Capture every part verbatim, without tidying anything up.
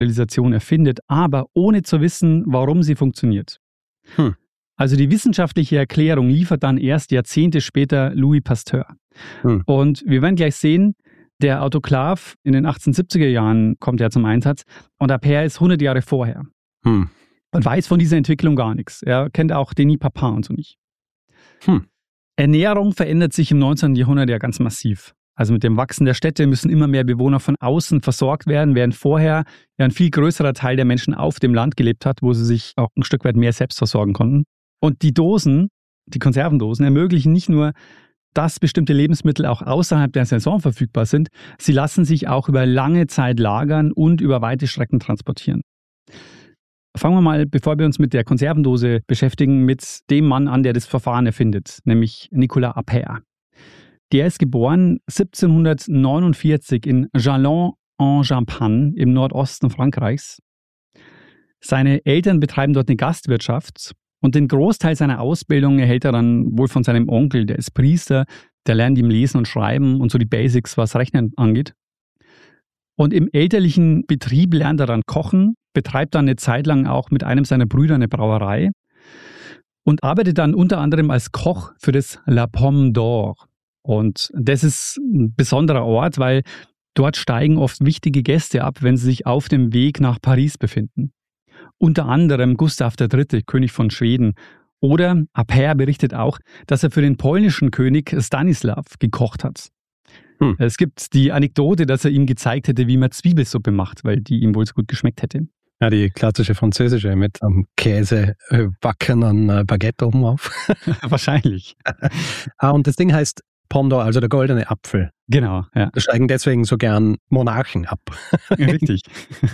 Sterilisation erfindet, aber ohne zu wissen, warum sie funktioniert. Hm. Also die wissenschaftliche Erklärung liefert dann erst Jahrzehnte später Louis Pasteur. Hm. Und wir werden gleich sehen, der Autoklav in den achtzehnhundertsiebziger Jahren kommt ja zum Einsatz und Appert ist hundert Jahre vorher. Hm. Und weiß von dieser Entwicklung gar nichts. Er kennt auch Denis Papin und so nicht. Hm. Ernährung verändert sich im neunzehnten Jahrhundert ja ganz massiv. Also mit dem Wachsen der Städte müssen immer mehr Bewohner von außen versorgt werden, während vorher ja ein viel größerer Teil der Menschen auf dem Land gelebt hat, wo sie sich auch ein Stück weit mehr selbst versorgen konnten. Und die Dosen, die Konservendosen, ermöglichen nicht nur, dass bestimmte Lebensmittel auch außerhalb der Saison verfügbar sind, sie lassen sich auch über lange Zeit lagern und über weite Strecken transportieren. Fangen wir mal, bevor wir uns mit der Konservendose beschäftigen, mit dem Mann an, der das Verfahren erfindet, nämlich Nicolas Appert. Der ist geboren siebzehnhundertneunundvierzig in Châlons-en-Champagne im Nordosten Frankreichs. Seine Eltern betreiben dort eine Gastwirtschaft und den Großteil seiner Ausbildung erhält er dann wohl von seinem Onkel, der ist Priester, der lernt ihm lesen und schreiben und so die Basics, was Rechnen angeht. Und im elterlichen Betrieb lernt er dann kochen, betreibt dann eine Zeit lang auch mit einem seiner Brüder eine Brauerei und arbeitet dann unter anderem als Koch für das La Pomme d'Or. Und das ist ein besonderer Ort, weil dort steigen oft wichtige Gäste ab, wenn sie sich auf dem Weg nach Paris befinden. Unter anderem Gustav der Dritte, König von Schweden. Oder Appert berichtet auch, dass er für den polnischen König Stanislav gekocht hat. Hm. Es gibt die Anekdote, dass er ihm gezeigt hätte, wie man Zwiebelsuppe macht, weil die ihm wohl so gut geschmeckt hätte. Ja, die klassische französische mit am Käse äh, backenen Baguette oben auf. Wahrscheinlich. Ah, und das Ding heißt Pomme d'Or, also der goldene Apfel. Genau, ja. Da steigen deswegen so gern Monarchen ab. Richtig.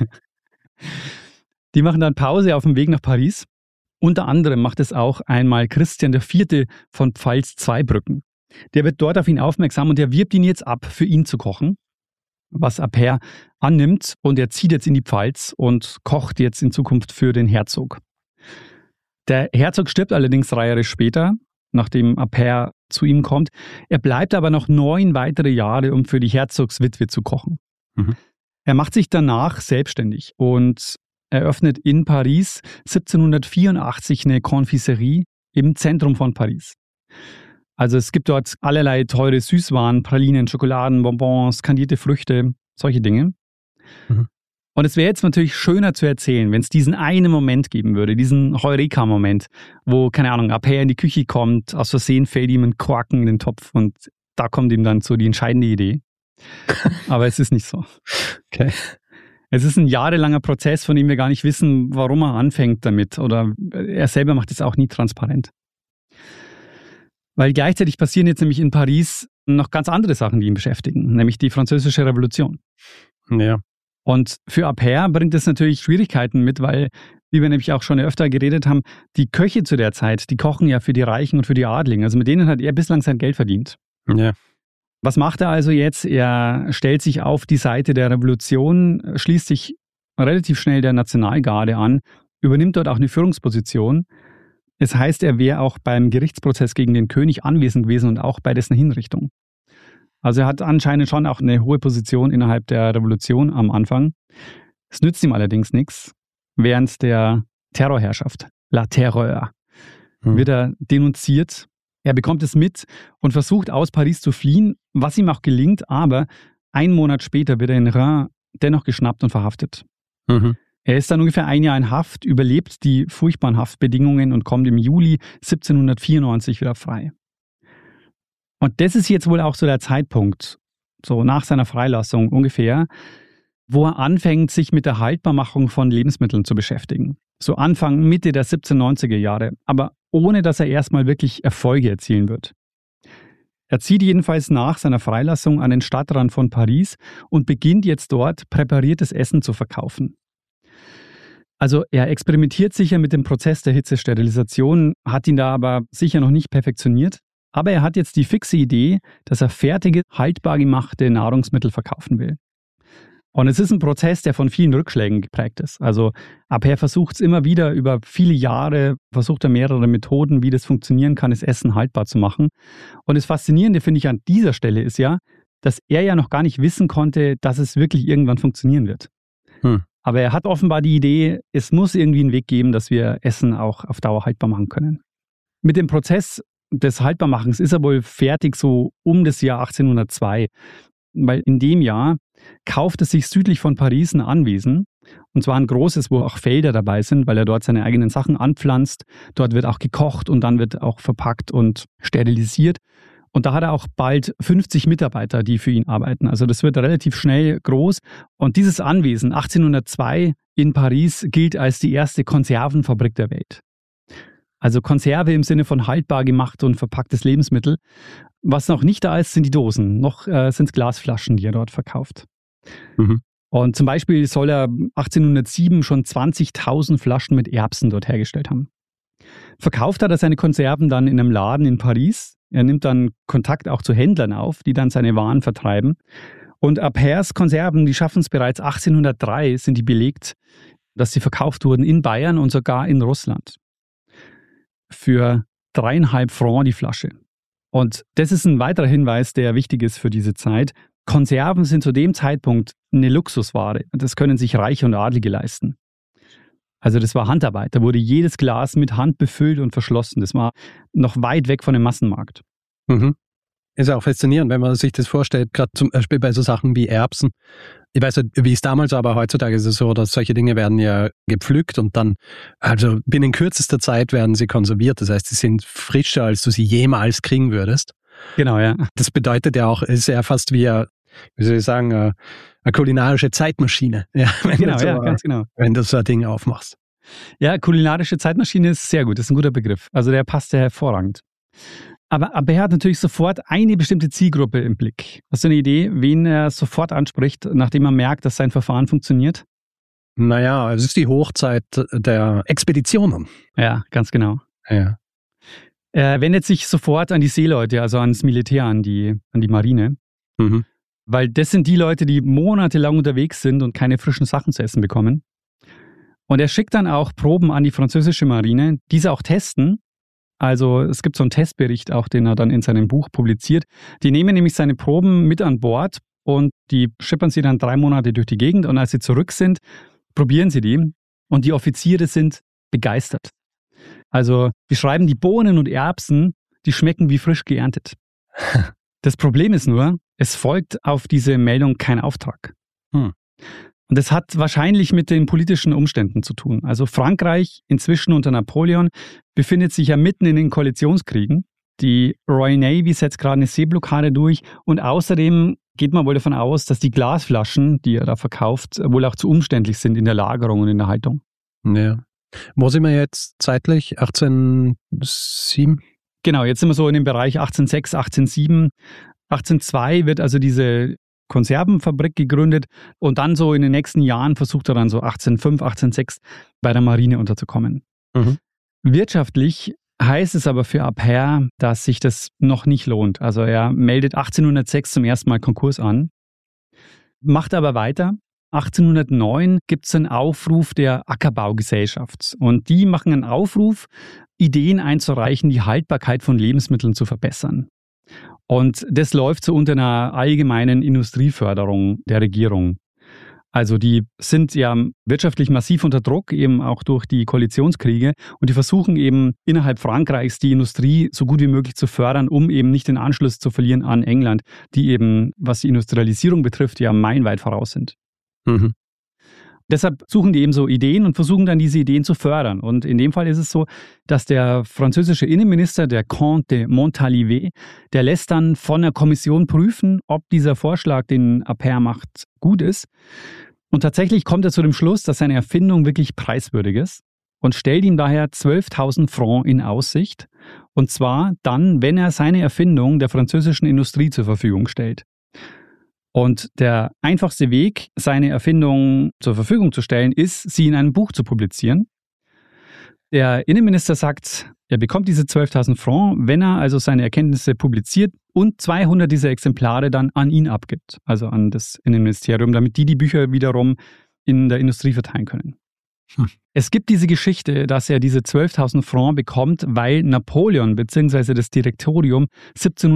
Die machen dann Pause auf dem Weg nach Paris. Unter anderem macht es auch einmal Christian der Vierte von Pfalz-Zweibrücken. Der wird dort auf ihn aufmerksam und der wirbt ihn jetzt ab, für ihn zu kochen, was Appert annimmt. Und er zieht jetzt in die Pfalz und kocht jetzt in Zukunft für den Herzog. Der Herzog stirbt allerdings drei Jahre später, nachdem Appert zu ihm kommt. Er bleibt aber noch neun weitere Jahre, um für die Herzogswitwe zu kochen. Mhm. Er macht sich danach selbstständig und eröffnet in Paris siebzehnhundertvierundachtzig eine Confiserie im Zentrum von Paris. Also es gibt dort allerlei teure Süßwaren, Pralinen, Schokoladen, Bonbons, kandierte Früchte, solche Dinge. Mhm. Und es wäre jetzt natürlich schöner zu erzählen, wenn es diesen einen Moment geben würde, diesen Heureka-Moment, wo, keine Ahnung, Appert in die Küche kommt, aus Versehen fällt ihm ein Korken in den Topf und da kommt ihm dann so die entscheidende Idee. Aber es ist nicht so. Okay. Es ist ein jahrelanger Prozess, von dem wir gar nicht wissen, warum er anfängt damit. Oder er selber macht es auch nie transparent. Weil gleichzeitig passieren jetzt nämlich in Paris noch ganz andere Sachen, die ihn beschäftigen, nämlich die Französische Revolution. Ja. Und für Appert bringt es natürlich Schwierigkeiten mit, weil, wie wir nämlich auch schon öfter geredet haben, die Köche zu der Zeit, die kochen ja für die Reichen und für die Adligen. Also mit denen hat er bislang sein Geld verdient. Ja. Was macht er also jetzt? Er stellt sich auf die Seite der Revolution, schließt sich relativ schnell der Nationalgarde an, übernimmt dort auch eine Führungsposition. Es heißt, er wäre auch beim Gerichtsprozess gegen den König anwesend gewesen und auch bei dessen Hinrichtung. Also er hat anscheinend schon auch eine hohe Position innerhalb der Revolution am Anfang. Es nützt ihm allerdings nichts. Während der Terrorherrschaft, La Terreur, hm. wird er denunziert. Er bekommt es mit und versucht aus Paris zu fliehen, was ihm auch gelingt, aber einen Monat später wird er in Reims dennoch geschnappt und verhaftet. Mhm. Er ist dann ungefähr ein Jahr in Haft, überlebt die furchtbaren Haftbedingungen und kommt im Juli siebzehnhundertvierundneunzig wieder frei. Und das ist jetzt wohl auch so der Zeitpunkt, so nach seiner Freilassung ungefähr, wo er anfängt, sich mit der Haltbarmachung von Lebensmitteln zu beschäftigen. So Anfang, Mitte der siebzehnhundertneunziger Jahre, aber ohne dass er erstmal wirklich Erfolge erzielen wird. Er zieht jedenfalls nach seiner Freilassung an den Stadtrand von Paris und beginnt jetzt dort präpariertes Essen zu verkaufen. Also er experimentiert sicher mit dem Prozess der Hitzesterilisation, hat ihn da aber sicher noch nicht perfektioniert. Aber er hat jetzt die fixe Idee, dass er fertige, haltbar gemachte Nahrungsmittel verkaufen will. Und es ist ein Prozess, der von vielen Rückschlägen geprägt ist. Also Appert versucht es immer wieder über viele Jahre, versucht er mehrere Methoden, wie das funktionieren kann, das Essen haltbar zu machen. Und das Faszinierende, finde ich, an dieser Stelle ist ja, dass er ja noch gar nicht wissen konnte, dass es wirklich irgendwann funktionieren wird. Hm. Aber er hat offenbar die Idee, es muss irgendwie einen Weg geben, dass wir Essen auch auf Dauer haltbar machen können. Mit dem Prozess des Haltbarmachens ist er wohl fertig so um das Jahr achtzehnhundertzwei. Weil in dem Jahr kauft er sich südlich von Paris ein Anwesen. Und zwar ein großes, wo auch Felder dabei sind, weil er dort seine eigenen Sachen anpflanzt. Dort wird auch gekocht und dann wird auch verpackt und sterilisiert. Und da hat er auch bald fünfzig Mitarbeiter, die für ihn arbeiten. Also das wird relativ schnell groß. Und dieses Anwesen achtzehnhundertzwei in Paris gilt als die erste Konservenfabrik der Welt. Also Konserve im Sinne von haltbar gemacht und verpacktes Lebensmittel. Was noch nicht da ist, sind die Dosen. Noch äh, sind es Glasflaschen, die er dort verkauft. Mhm. Und zum Beispiel soll er achtzehnhundertsieben schon zwanzigtausend Flaschen mit Erbsen dort hergestellt haben. Verkauft hat er seine Konserven dann in einem Laden in Paris. Er nimmt dann Kontakt auch zu Händlern auf, die dann seine Waren vertreiben. Und Appers Konserven, die schaffen es bereits achtzehnhundertdrei, sind die belegt, dass sie verkauft wurden in Bayern und sogar in Russland. Für dreieinhalb Franc die Flasche. Und das ist ein weiterer Hinweis, der wichtig ist für diese Zeit. Konserven sind zu dem Zeitpunkt eine Luxusware. Das können sich Reiche und Adlige leisten. Also das war Handarbeit. Da wurde jedes Glas mit Hand befüllt und verschlossen. Das war noch weit weg von dem Massenmarkt. Mhm. Ist ja auch faszinierend, wenn man sich das vorstellt, gerade zum Beispiel bei so Sachen wie Erbsen. Ich weiß nicht, wie es damals war, aber heutzutage ist es so, dass solche Dinge werden ja gepflückt und dann, also binnen kürzester Zeit werden sie konserviert. Das heißt, sie sind frischer, als du sie jemals kriegen würdest. Genau, ja. Das bedeutet ja auch, ist ja fast wie, eine, wie soll ich sagen, eine, eine kulinarische Zeitmaschine. Ja, wenn genau, du so, ja, ganz genau. Wenn du so ein Ding aufmachst. Ja, kulinarische Zeitmaschine ist sehr gut, das ist ein guter Begriff. Also der passt ja hervorragend. Aber, aber er hat natürlich sofort eine bestimmte Zielgruppe im Blick. Hast du eine Idee, wen er sofort anspricht, nachdem er merkt, dass sein Verfahren funktioniert? Naja, es ist die Hochzeit der Expeditionen. Ja, ganz genau. Ja. Er wendet sich sofort an die Seeleute, also ans Militär, an die, an die Marine. Mhm. Weil das sind die Leute, die monatelang unterwegs sind und keine frischen Sachen zu essen bekommen. Und er schickt dann auch Proben an die französische Marine, diese auch testen. Also es gibt so einen Testbericht auch, den er dann in seinem Buch publiziert. Die nehmen nämlich seine Proben mit an Bord und die schippern sie dann drei Monate durch die Gegend. Und als sie zurück sind, probieren sie die. Und die Offiziere sind begeistert. Also die schreiben, die Bohnen und Erbsen, die schmecken wie frisch geerntet. Das Problem ist nur, es folgt auf diese Meldung kein Auftrag. Hm. Und das hat wahrscheinlich mit den politischen Umständen zu tun. Also Frankreich, inzwischen unter Napoleon, befindet sich ja mitten in den Koalitionskriegen. Die Royal Navy setzt gerade eine Seeblockade durch. Und außerdem geht man wohl davon aus, dass die Glasflaschen, die er da verkauft, wohl auch zu umständlich sind in der Lagerung und in der Haltung. Ja. Wo sind wir jetzt zeitlich? achtzehnhundertsieben? Genau, jetzt sind wir so in dem Bereich achtzehnhundertsechs, achtzehnhundertsieben. achtzehnhundertzwei wird also diese Konservenfabrik gegründet und dann so in den nächsten Jahren versucht er dann so achtzehnhundertfünf, achtzehnhundertsechs bei der Marine unterzukommen. Mhm. Wirtschaftlich heißt es aber für Appert, dass sich das noch nicht lohnt. Also er meldet achtzehnhundertsechs zum ersten Mal Konkurs an, macht aber weiter. achtzehnhundertneun gibt es einen Aufruf der Ackerbaugesellschaft und die machen einen Aufruf, Ideen einzureichen, die Haltbarkeit von Lebensmitteln zu verbessern. Und das läuft so unter einer allgemeinen Industrieförderung der Regierung. Also die sind ja wirtschaftlich massiv unter Druck, eben auch durch die Koalitionskriege. Und die versuchen eben innerhalb Frankreichs die Industrie so gut wie möglich zu fördern, um eben nicht den Anschluss zu verlieren an England, die eben, was die Industrialisierung betrifft, ja meilenweit voraus sind. Mhm. Deshalb suchen die eben so Ideen und versuchen dann diese Ideen zu fördern. Und in dem Fall ist es so, dass der französische Innenminister, der Comte de Montalivet, der lässt dann von der Kommission prüfen, ob dieser Vorschlag, den Appert macht, gut ist. Und tatsächlich kommt er zu dem Schluss, dass seine Erfindung wirklich preiswürdig ist und stellt ihm daher zwölftausend Franc in Aussicht. Und zwar dann, wenn er seine Erfindung der französischen Industrie zur Verfügung stellt. Und der einfachste Weg, seine Erfindung zur Verfügung zu stellen, ist, sie in einem Buch zu publizieren. Der Innenminister sagt, er bekommt diese zwölftausend Franc, wenn er also seine Erkenntnisse publiziert und zweihundert dieser Exemplare dann an ihn abgibt, also an das Innenministerium, damit die die Bücher wiederum in der Industrie verteilen können. Hm. Es gibt diese Geschichte, dass er diese zwölftausend Franc bekommt, weil Napoleon bzw. das Direktorium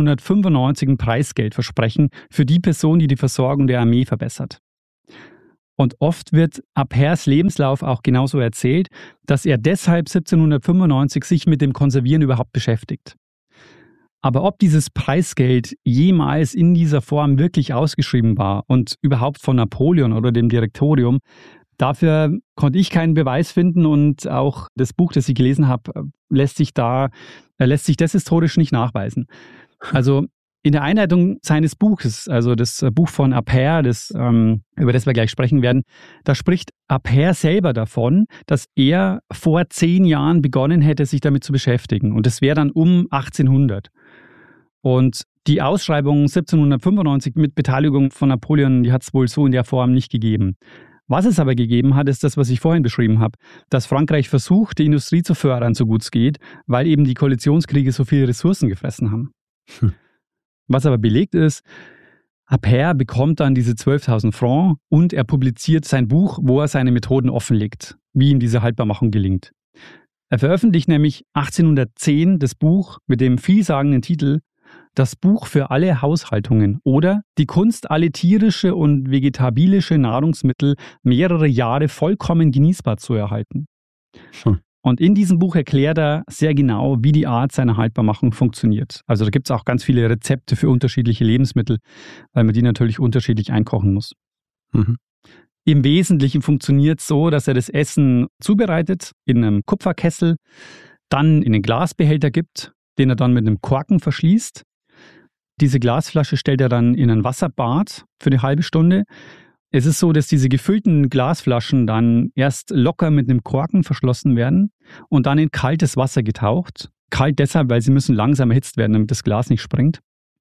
siebzehnhundertfünfundneunzig ein Preisgeld versprechen für die Person, die die Versorgung der Armee verbessert. Und oft wird Apers Lebenslauf auch genauso erzählt, dass er deshalb siebzehnhundertfünfundneunzig sich mit dem Konservieren überhaupt beschäftigt. Aber ob dieses Preisgeld jemals in dieser Form wirklich ausgeschrieben war und überhaupt von Napoleon oder dem Direktorium, dafür konnte ich keinen Beweis finden und auch das Buch, das ich gelesen habe, lässt sich da, lässt sich das historisch nicht nachweisen. Also in der Einleitung seines Buches, also das Buch von Aper, das, ähm, über das wir gleich sprechen werden, da spricht Aper selber davon, dass er vor zehn Jahren begonnen hätte, sich damit zu beschäftigen. Und das wäre dann um achtzehnhundert. Und die Ausschreibung siebzehnhundertfünfundneunzig mit Beteiligung von Napoleon, die hat es wohl so in der Form nicht gegeben. Was es aber gegeben hat, ist das, was ich vorhin beschrieben habe, dass Frankreich versucht, die Industrie zu fördern, so gut es geht, weil eben die Koalitionskriege so viele Ressourcen gefressen haben. Hm. Was aber belegt ist, Aper bekommt dann diese zwölftausend Francs und er publiziert sein Buch, wo er seine Methoden offenlegt, wie ihm diese Haltbarmachung gelingt. Er veröffentlicht nämlich achtzehnhundertzehn das Buch mit dem vielsagenden Titel Das Buch für alle Haushaltungen oder Die Kunst, alle tierische und vegetabilische Nahrungsmittel mehrere Jahre vollkommen genießbar zu erhalten. Hm. Und in diesem Buch erklärt er sehr genau, wie die Art seiner Haltbarmachung funktioniert. Also da gibt es auch ganz viele Rezepte für unterschiedliche Lebensmittel, weil man die natürlich unterschiedlich einkochen muss. Mhm. Im Wesentlichen funktioniert es so, dass er das Essen zubereitet in einem Kupferkessel, dann in einen Glasbehälter gibt, den er dann mit einem Korken verschließt. Diese Glasflasche stellt er dann in ein Wasserbad für eine halbe Stunde. Es ist so, dass diese gefüllten Glasflaschen dann erst locker mit einem Korken verschlossen werden und dann in kaltes Wasser getaucht. Kalt deshalb, weil sie müssen langsam erhitzt werden, damit das Glas nicht springt.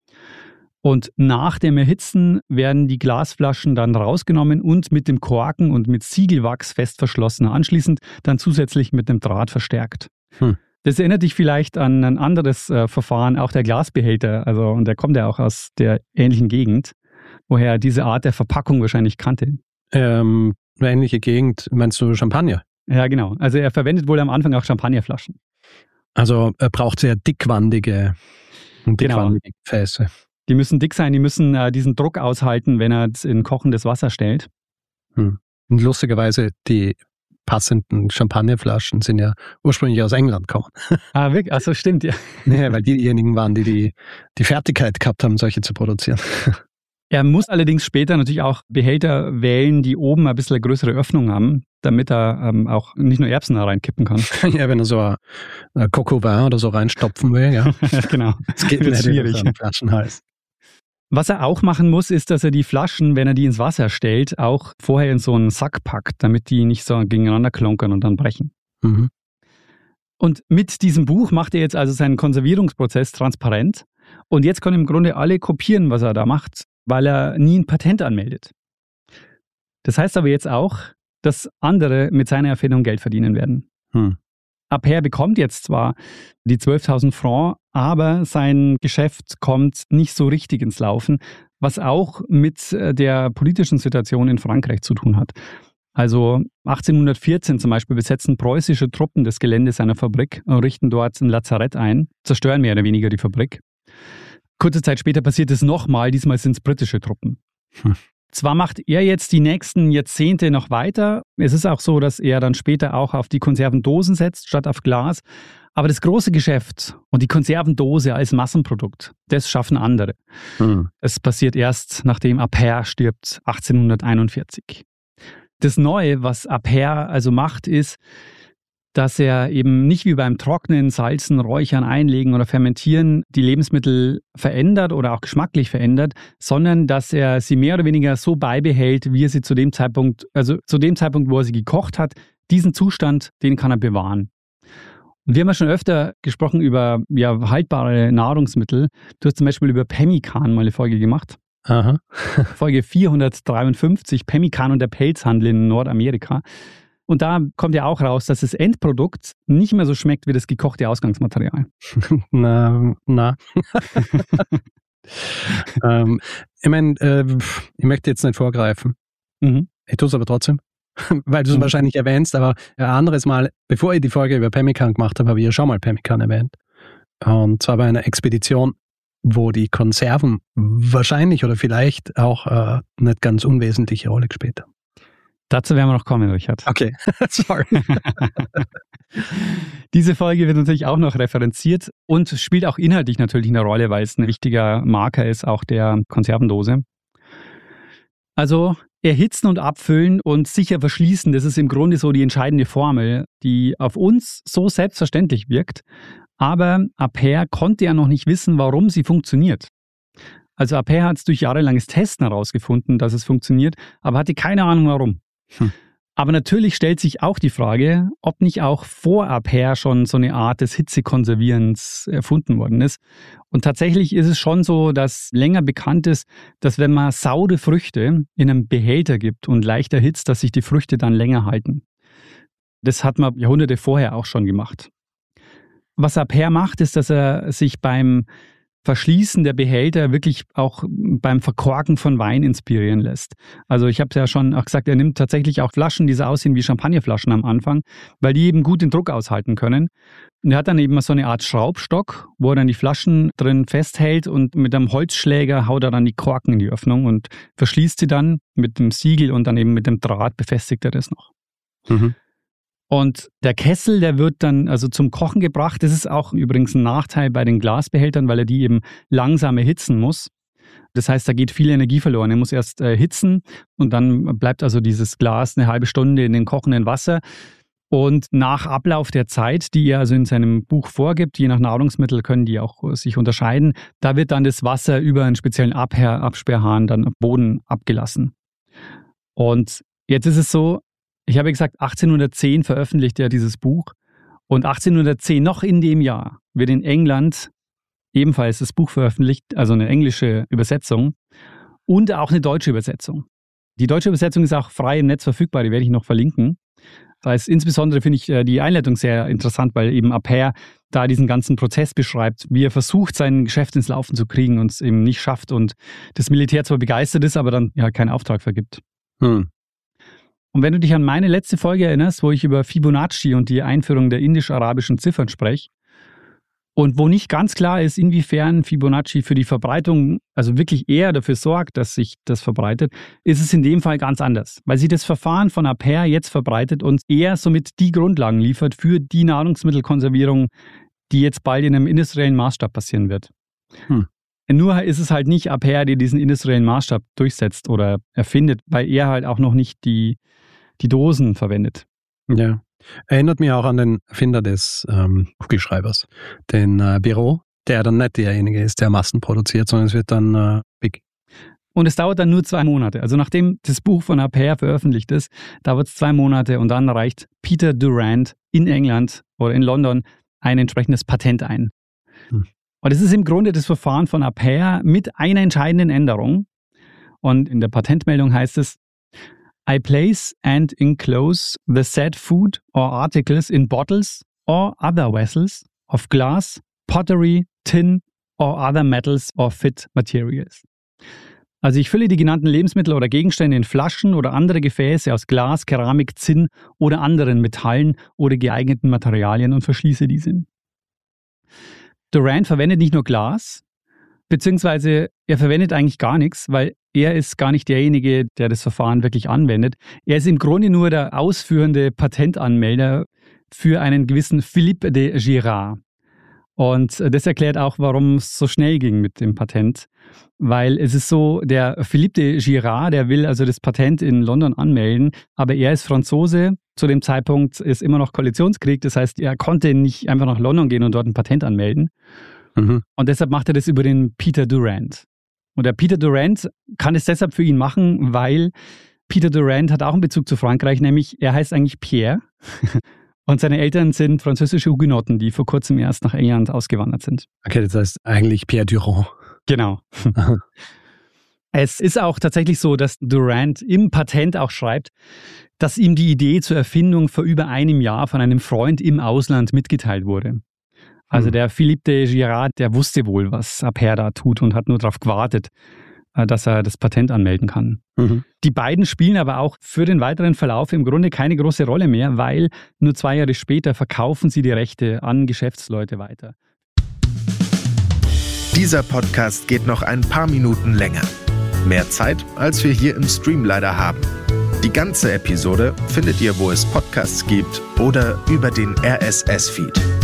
Und nach dem Erhitzen werden die Glasflaschen dann rausgenommen und mit dem Korken und mit Siegelwachs fest verschlossen. Anschließend dann zusätzlich mit einem Draht verstärkt. Hm. Das erinnert dich vielleicht an ein anderes äh, Verfahren, auch der Glasbehälter. Also, und der kommt ja auch aus der ähnlichen Gegend, woher er diese Art der Verpackung wahrscheinlich kannte. Ähm, eine ähnliche Gegend, meinst du Champagner? Ja, genau. Also er verwendet wohl am Anfang auch Champagnerflaschen. Also er braucht sehr dickwandige, dickwandige genau. Gefäße. Die müssen dick sein, die müssen äh, diesen Druck aushalten, wenn er es in kochendes Wasser stellt. Hm. Und lustigerweise, die passenden Champagnerflaschen sind ja ursprünglich aus England gekommen. Ah, wirklich? Ach so, stimmt, ja. Nee, weil die diejenigen waren, die, die die Fertigkeit gehabt haben, solche zu produzieren. Er muss allerdings später natürlich auch Behälter wählen, die oben ein bisschen eine größere Öffnung haben, damit er ähm, auch nicht nur Erbsen da reinkippen kann. Ja, wenn er so ein, ein Coco Vin oder so reinstopfen will, ja. Ja, genau. Das geht nicht schwierig. In Flaschenhals. Was er auch machen muss, ist, dass er die Flaschen, wenn er die ins Wasser stellt, auch vorher in so einen Sack packt, damit die nicht so gegeneinander klonkern und dann brechen. Mhm. Und mit diesem Buch macht er jetzt also seinen Konservierungsprozess transparent. Und jetzt können im Grunde alle kopieren, was er da macht, weil er nie ein Patent anmeldet. Das heißt aber jetzt auch, dass andere mit seiner Erfindung Geld verdienen werden. Hm. Aper bekommt jetzt zwar die zwölftausend Francs, aber sein Geschäft kommt nicht so richtig ins Laufen, was auch mit der politischen Situation in Frankreich zu tun hat. Also achtzehnhundertvierzehn zum Beispiel besetzen preußische Truppen das Gelände seiner Fabrik und richten dort ein Lazarett ein, zerstören mehr oder weniger die Fabrik. Kurze Zeit später passiert es nochmal, diesmal sind es britische Truppen. Hm. Zwar macht er jetzt die nächsten Jahrzehnte noch weiter, es ist auch so, dass er dann später auch auf die Konservendosen setzt, statt auf Glas, aber das große Geschäft und die Konservendose als Massenprodukt, das schaffen andere. Hm. Es passiert erst, nachdem Aper stirbt, achtzehnhunderteinundvierzig. Das Neue, was Aper also macht, ist, dass er eben nicht wie beim Trocknen, Salzen, Räuchern, Einlegen oder Fermentieren die Lebensmittel verändert oder auch geschmacklich verändert, sondern dass er sie mehr oder weniger so beibehält, wie er sie zu dem Zeitpunkt, also zu dem Zeitpunkt, wo er sie gekocht hat, diesen Zustand, den kann er bewahren. Und wir haben ja schon öfter gesprochen über ja, haltbare Nahrungsmittel. Du hast zum Beispiel über Pemmikan mal eine Folge gemacht. Aha. Folge vierhundertdreiundfünfzig, Pemmikan und der Pelzhandel in Nordamerika. Und da kommt ja auch raus, dass das Endprodukt nicht mehr so schmeckt wie das gekochte Ausgangsmaterial. Na, na. ähm, ich meine, äh, ich möchte jetzt nicht vorgreifen. Mhm. Ich tue es aber trotzdem, weil du es mhm. wahrscheinlich erwähnst. Aber ein anderes Mal, bevor ich die Folge über Pemmikan gemacht habe, habe ich ja schon mal Pemmikan erwähnt. Und zwar bei einer Expedition, wo die Konserven wahrscheinlich oder vielleicht auch äh, nicht ganz unwesentliche Rolle gespielt haben. Dazu werden wir noch kommen, Richard. Okay, sorry. Diese Folge wird natürlich auch noch referenziert und spielt auch inhaltlich natürlich eine Rolle, weil es ein wichtiger Marker ist, auch der Konservendose. Also erhitzen und abfüllen und sicher verschließen, das ist im Grunde so die entscheidende Formel, die auf uns so selbstverständlich wirkt. Aber Appert konnte ja noch nicht wissen, warum sie funktioniert. Also Appert hat es durch jahrelanges Testen herausgefunden, dass es funktioniert, aber hatte keine Ahnung warum. Hm. Aber natürlich stellt sich auch die Frage, ob nicht auch vor Appert schon so eine Art des Hitzekonservierens erfunden worden ist. Und tatsächlich ist es schon so, dass länger bekannt ist, dass wenn man saure Früchte in einem Behälter gibt und leicht erhitzt, dass sich die Früchte dann länger halten. Das hat man Jahrhunderte vorher auch schon gemacht. Was Appert macht, ist, dass er sich beim Verschließen der Behälter wirklich auch beim Verkorken von Wein inspirieren lässt. Also ich habe es ja schon auch gesagt, er nimmt tatsächlich auch Flaschen, die so aussehen wie Champagnerflaschen am Anfang, weil die eben gut den Druck aushalten können. Und er hat dann eben so eine Art Schraubstock, wo er dann die Flaschen drin festhält und mit einem Holzschläger haut er dann die Korken in die Öffnung und verschließt sie dann mit dem Siegel und dann eben mit dem Draht befestigt er das noch. Mhm. Und der Kessel, der wird dann also zum Kochen gebracht. Das ist auch übrigens ein Nachteil bei den Glasbehältern, weil er die eben langsam erhitzen muss. Das heißt, da geht viel Energie verloren. Er muss erst erhitzen und dann bleibt also dieses Glas eine halbe Stunde in dem kochenden Wasser. Und nach Ablauf der Zeit, die er also in seinem Buch vorgibt, je nach Nahrungsmittel können die auch sich unterscheiden, da wird dann das Wasser über einen speziellen Abher- Absperrhahn dann am Boden abgelassen. Und jetzt ist es so, ich habe gesagt, achtzehnhundertzehn veröffentlicht er dieses Buch und achtzehnhundertzehn, noch in dem Jahr, wird in England ebenfalls das Buch veröffentlicht, also eine englische Übersetzung und auch eine deutsche Übersetzung. Die deutsche Übersetzung ist auch frei im Netz verfügbar, die werde ich noch verlinken. Da ist insbesondere, finde ich, die Einleitung sehr interessant, weil eben Appert da diesen ganzen Prozess beschreibt, wie er versucht, sein Geschäft ins Laufen zu kriegen und es eben nicht schafft und das Militär zwar begeistert ist, aber dann ja keinen Auftrag vergibt. Hm. Und wenn du dich an meine letzte Folge erinnerst, wo ich über Fibonacci und die Einführung der indisch-arabischen Ziffern spreche und wo nicht ganz klar ist, inwiefern Fibonacci für die Verbreitung, also wirklich eher dafür sorgt, dass sich das verbreitet, ist es in dem Fall ganz anders, weil sich das Verfahren von Appert jetzt verbreitet und eher somit die Grundlagen liefert für die Nahrungsmittelkonservierung, die jetzt bald in einem industriellen Maßstab passieren wird. Hm. Nur ist es halt nicht Appert, der diesen industriellen Maßstab durchsetzt oder erfindet, weil er halt auch noch nicht die die Dosen verwendet. Ja, erinnert mich auch an den Erfinder des ähm, Kugelschreibers, den äh, Biro, der dann nicht derjenige ist, der Massen produziert, sondern es wird dann äh, big. Und es dauert dann nur zwei Monate. Also nachdem das Buch von Appert veröffentlicht ist, dauert es zwei Monate und dann reicht Peter Durand in England oder in London ein entsprechendes Patent ein. Hm. Und es ist im Grunde das Verfahren von Appert mit einer entscheidenden Änderung. Und in der Patentmeldung heißt es, I place and enclose the said food or articles in bottles or other vessels of glass, pottery, tin or other metals or fit materials. Also ich fülle die genannten Lebensmittel oder Gegenstände in Flaschen oder andere Gefäße aus Glas, Keramik, Zinn oder anderen Metallen oder geeigneten Materialien und verschließe diese. Durand verwendet nicht nur Glas, beziehungsweise er verwendet eigentlich gar nichts, weil er ist gar nicht derjenige, der das Verfahren wirklich anwendet. Er ist im Grunde nur der ausführende Patentanmelder für einen gewissen Philippe de Girard. Und das erklärt auch, warum es so schnell ging mit dem Patent. Weil es ist so, der Philippe de Girard, der will also das Patent in London anmelden, aber er ist Franzose. Zu dem Zeitpunkt ist immer noch Koalitionskrieg, das heißt, er konnte nicht einfach nach London gehen und dort ein Patent anmelden. Mhm. Und deshalb macht er das über den Peter Durand. Und der Peter Durand kann es deshalb für ihn machen, weil Peter Durand hat auch einen Bezug zu Frankreich, nämlich er heißt eigentlich Pierre und seine Eltern sind französische Hugenotten, die vor kurzem erst nach England ausgewandert sind. Okay, das heißt eigentlich Pierre Durand. Genau. Es ist auch tatsächlich so, dass Durand im Patent auch schreibt, dass ihm die Idee zur Erfindung vor über einem Jahr von einem Freund im Ausland mitgeteilt wurde. Also der Philippe de Girard, der wusste wohl, was Appert da tut und hat nur darauf gewartet, dass er das Patent anmelden kann. Mhm. Die beiden spielen aber auch für den weiteren Verlauf im Grunde keine große Rolle mehr, weil nur zwei Jahre später verkaufen sie die Rechte an Geschäftsleute weiter. Dieser Podcast geht noch ein paar Minuten länger. Mehr Zeit, als wir hier im Stream leider haben. Die ganze Episode findet ihr, wo es Podcasts gibt oder über den R S S-Feed.